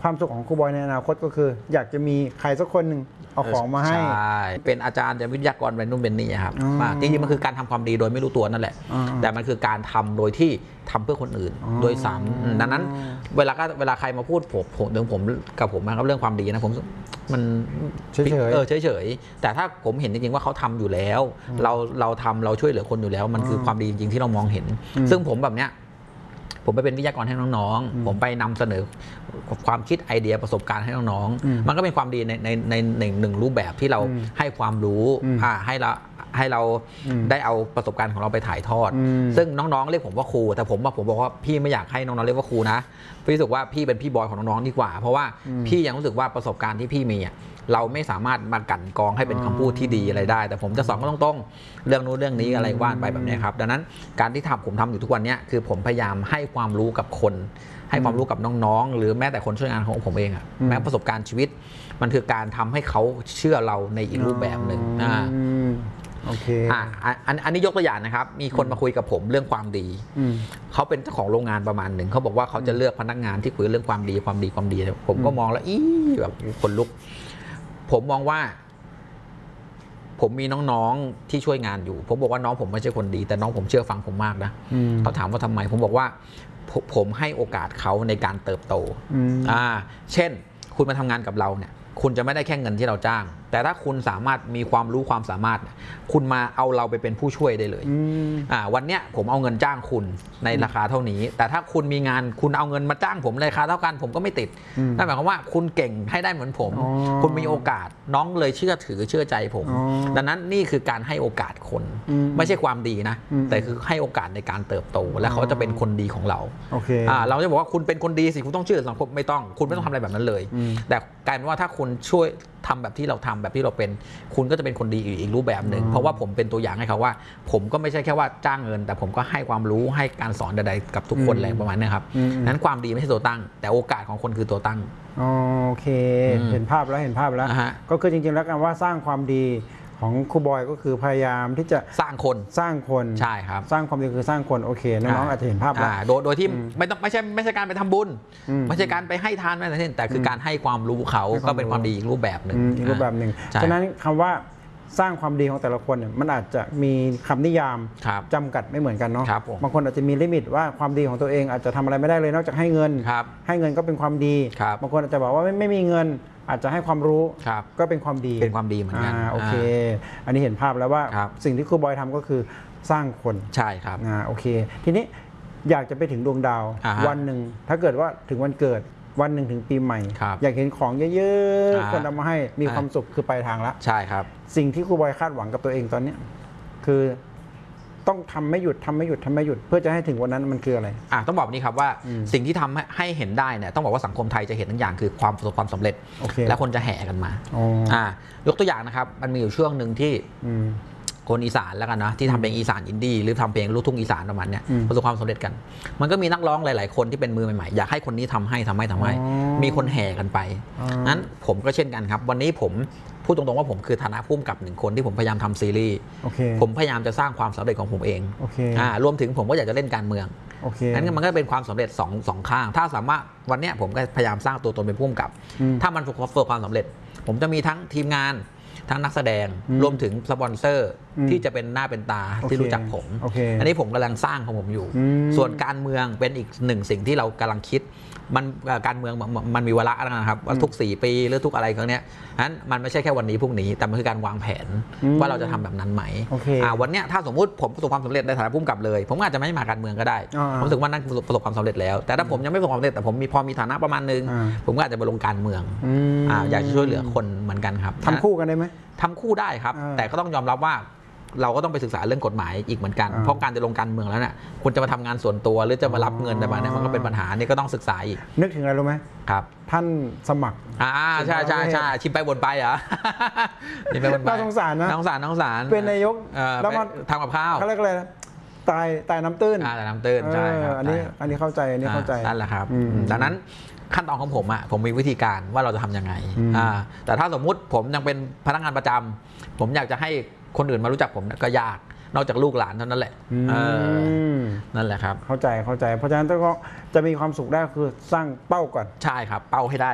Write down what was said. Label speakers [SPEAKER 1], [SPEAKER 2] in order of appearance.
[SPEAKER 1] ความสุขของครูบอยในอนาคตก็คือ อยากจะมีใครสักคนหนึ่งเอาของมาให้
[SPEAKER 2] ใช่เป็นอาจารย์จะวิทยากรเป็นนู่นเป็นนี่ครับจริงๆมันคือการทำความดีโดยไม่รู้ตัวนั่นแหละแต่มันคือการทำโดยที่ทำเพื่อคนอื่นโดยซ้ำดังนั้นเวลาใครมาพูดผมกับผมนะครับเรื่องความดีนะผมมันเฉยแต่ถ้าผมเห็นจริงๆว่าเขาทำอยู่แล้วเราทำเราช่วยเหลือคนอยู่แล้วมันคือความดีจริงๆที่เรามองเห็นซึ่งผมแบบเนี้ยผมไปเป็นวิทยากรให้น้องๆผมไปนำเสนอความคิดไอเดียประสบการณ์ให้น้องๆมันก็เป็นความดีในหนึ่งรูปแบบที่เราให้ความรู้ให้เราได้เอาประสบการณ์ของเราไปถ่ายทอดซึ่งน้องๆเรียกผมว่าครูแต่ผมบอกว่าพี่ไม่อยากให้น้องๆเรียกว่าครูนะพี่รู้สึกว่าพี่เป็นพี่บอยของน้องๆดีกว่าเพราะว่าพี่ยังรู้สึกว่าประสบการณ์ที่พี่มีเราไม่สามารถมากั่นกรองให้เป็นคำพูดที่ดีอะไรได้แต่ผมจะสอนก็ตรงๆเรื่องนู้นเรื่องนี้อะไรว่านไปแบบนี้ครับดังนั้นการที่ผมทำอยู่ทุกวันนี้คือผมพยายามให้ความรู้กับคนให้ความรู้กับน้องๆหรือแม้แต่คนช่วยงานของผมเองแม้ประสบการณ์ชีวิตมันคือการทำให้เขาเชื่อเราในอีกรูปแบบหนึ่ง
[SPEAKER 1] โอเค
[SPEAKER 2] อันนี้ยกตัวอย่างนะครับมีคนมาคุยกับผมเรื่องความดีเขาเป็นเจ้าของโรงงานประมาณหนึ่งเขาบอกว่าเขาจะเลือกพนักงานที่คุยเรื่องความดีผมก็มองแล้วแบบคนลุกผมมองว่าผมมีน้องๆที่ช่วยงานอยู่ผมบอกว่าน้องผมไม่ใช่คนดีแต่น้องผมเชื่อฟังผมมากนะเขาถามว่าทำไมผมบอกว่าผมให้โอกาสเขาในการเติบโตเช่นคุณมาทำงานกับเราเนี่ยคุณจะไม่ได้แค่เงินที่เราจ้างแต่ถ้าคุณสามารถมีความรู้ความสามารถคุณมาเอาเราไปเป็นผู้ช่วยได้เลยวันเนี้ยผมเอาเงินจ้างคุณในราคาเท่านี้แต่ถ้าคุณมีงานคุณเอาเงินมาจ้างผมในราคาเท่ากันผมก็ไม่ติดนั่นหมายความว่าคุณเก่งให้ได้เหมือนผมคุณมีโอกาสน้องเลยเชื่อใจผมดังนั้นนี่คือการให้โอกาสคนไม่ใช่ความดีนะแต่คือให้โอกาสในการเติบโตและเขาจะเป็นคนดีของเราเราจะบอกว่าคุณเป็นคนดีสิคุณต้องเชื่อสังคมไม่ต้องคุณไม่ต้องทำอะไรแบบนั้นเลยแต่กลายเป็นว่าถ้าคุณช่วยทำแบบที่เราทำแบบที่เราเป็นคุณก็จะเป็นคนดีอีกรูปแบบหนึ่งเพราะว่าผมเป็นตัวอย่างให้เขาว่าผมก็ไม่ใช่แค่ว่าจ้างเงินแต่ผมก็ให้ความรู้ให้การสอนใดๆกับทุกคนอะไรประมาณนี้ครับนั้นความดีไม่ใช่ตัวตั้งแต่โอกาสของคนคือตัวตั้ง
[SPEAKER 1] โอเคเห็นภาพแล้วก็คือจริงๆแล้วการว่าสร้างความดีของครูบอยก็คือพยายามที่จะ
[SPEAKER 2] สร้างคนใช่ครับ
[SPEAKER 1] สร้างความดีคือสร้างคนโอเคน้องๆอาจจะเห็นภาพแล้ว
[SPEAKER 2] โดยที่ไม่ใช่การไปทำบุญไม่ใช่การไปให้ทานอะไรทั้งสิ้นแต่คือการให้ความรู้เขาก็เป็นความดีอีกรูปแบบหนึ่ง
[SPEAKER 1] ฉะนั้นคำว่าสร้างความดีของแต่ละคนเนี่ยมันอาจจะมีคำนิยามจำกัดไม่เหมือนกันเนาะบางคนอาจจะมีลิมิตว่าความดีของตัวเองอาจจะทำอะไรไม่ได้เลยนอกจากให้เงินก็เป็นความดีบางคนอาจจะบอกว่าไม่มีเงินอาจจะให้ความรู้ก็เป็นความดี
[SPEAKER 2] เหมือนกัน
[SPEAKER 1] โอเคอันนี้เห็นภาพแล้วว่าสิ่งที่ครูบอยทำก็คือสร้างคน
[SPEAKER 2] ใช่ครับ
[SPEAKER 1] โอเคทีนี้อยากจะไปถึงดวงดาววันหนึ่งถ้าเกิดว่าถึงวันเกิดวันหนึ่งถึงปีใหม่อยากเห็นของเยอะๆคนเอามาให้มีความสุขคือปลายทางแล้ว
[SPEAKER 2] ใช่ครับ
[SPEAKER 1] สิ่งที่ครูบอยคาดหวังกับตัวเองตอนนี้คือต้องทำไม่หยุดเพื่อจะให้ถึงวันนั้นมันคืออะไร
[SPEAKER 2] ต้องบอกนี้ครับว่าสิ่งที่ทำให้เห็นได้เนี่ยต้องบอกว่าสังคมไทยจะเห็นทั้งอย่างคือความประสบความสำเร็จและคนจะแห่กันมายกตัวอย่างนะครับมันมีอยู่ช่วงหนึ่งที่คนอีสานแล้วกันนะที่ทำเพลงอีสานอินดี้หรือทำเพลงลูกทุ่งอีสานประมาณนี้ประสบความสำเร็จกันมันก็มีนักร้องหลายๆคนที่เป็นมือใหม่ๆอยากให้คนนี้ทำให้มีคนแห่กันไปนั้นผมก็เช่นกันครับวันนี้ผมพูดตรงๆว่าผมคือฐานะผู้กำกับหนึ่งคนที่ผมพยายามทำซีรีส์ผมพยายามจะสร้างความสำเร็จของผมเองรวมถึงผมก็อยากจะเล่นการเมืองนั้นมันก็เป็นความสำเร็จสองข้างถ้าสามารถวันนี้ผมก็พยายามสร้างตัวตนเป็นผู้กำกับถ้ามันประสบความสำเร็จผมจะมีทั้งทีมงานทั้งนักแสดงรวมถึงสปอนเซอร์ที่จะเป็นหน้าเป็นตาที่รู้จักผมอันนี้ผมกำลังสร้างของผมอยู่ส่วนการเมืองเป็นอีกหนึ่งสิ่งที่เรากำลังคิดมันการเมืองมันมีวาระนะครับว่าทุก4 ปีหรือทุกอะไรครั้งนี้นั้นมันไม่ใช่แค่วันนี้พรุ่งนี้แต่มันคือการวางแผนว่าเราจะทำแบบนั้นไหมวันนี้ถ้าสมมุติผมประสบความสำเร็จในฐานะผู้กำกับเลยผมอาจจะไม่มาการเมืองก็ได้ผมรู้สึกว่านั่นประสบความสำเร็จแล้วแต่ถ้าผมยังไม่ประสบความสำเร็จแต่ผมพอมีฐานะประมาณนึงผมก็อาจจะไปลงการเมืองอยากจะช่วยเหลือคนเหมือนกันครับ
[SPEAKER 1] ทำคู่กันได้ไหม
[SPEAKER 2] ทำคู่ได้ครับแต่ก็ต้องยอมรับว่าเราก็ต้องไปศึกษาเรื่องกฎหมายอีกเหมือนกันเพราะการจะลงการเมืองแล้วเนี่ยคุณจะมาทำงานส่วนตัวหรือจะมารับเงินอะไรแบบนี้มันก็เป็นปัญหานี่ก็ต้องศึกษาอีก
[SPEAKER 1] นึกถึงอะไรรู้ไหม
[SPEAKER 2] ครับ
[SPEAKER 1] ท่านสมัคร
[SPEAKER 2] ใช่ชิมไปบ่นไปเหรอชิมไปบ่นไป
[SPEAKER 1] น่าสงสารนะ
[SPEAKER 2] น้องสาร
[SPEAKER 1] เป็นนายก
[SPEAKER 2] แล้วมาทำกับข้าว
[SPEAKER 1] เขาเรียกอะไรนะตายน้ำตื้น
[SPEAKER 2] แต่น้ำตื้นใช่ครับ
[SPEAKER 1] อันนี้เข้าใจ
[SPEAKER 2] นั่นแหละครับดังนั้นขั้นตอนของผมมีวิธีการว่าเราจะทำยังไงแต่ถ้าสมมุติผมยังเป็นพนักงานประจำผมอยากจะให้คนอื่นมารู้จักผมก็ยากนอกจากลูกหลานเท่านั้นแหละนั่นแหละครับ
[SPEAKER 1] เข้าใจเพราะฉะนั้นก็จะมีความสุขได้คือสร้างเป้าก่อน
[SPEAKER 2] ใช่ครับเป้าให้ได้